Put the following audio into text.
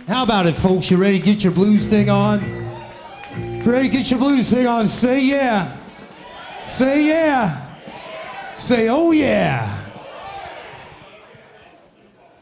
How about it, folks? You ready to get your blues thing on? If you're ready to get your blues thing on, say yeah. Say yeah. Say oh yeah.